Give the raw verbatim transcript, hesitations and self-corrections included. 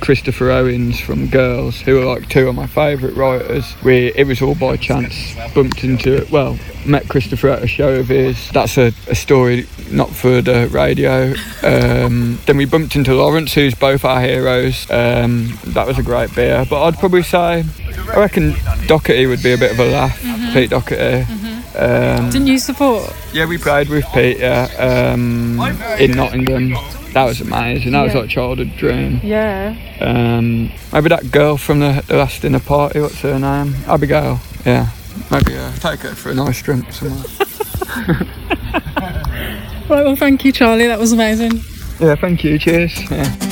Christopher Owens from Girls, who are like two of my favourite writers. We it was all by chance. Bumped into well, met Christopher at a show of his. That's a, a story not for the radio. Um, then we bumped into Lawrence, who's both our heroes. Um, that was a great beer. But I'd probably say, I reckon Doherty would be a bit of a laugh. Mm-hmm. Pete Doherty. Mm-hmm. Um, Didn't you support? Yeah, we played with Pete. Yeah, um, in Nottingham. That was amazing. That yeah. was like a childhood dream. Yeah. Um, maybe that girl from the, the last dinner party. What's her name? Abigail. Yeah. Maybe uh, take her for a nice drink somewhere. Right. Well, thank you, Charlie. That was amazing. Yeah. Thank you. Cheers. Yeah.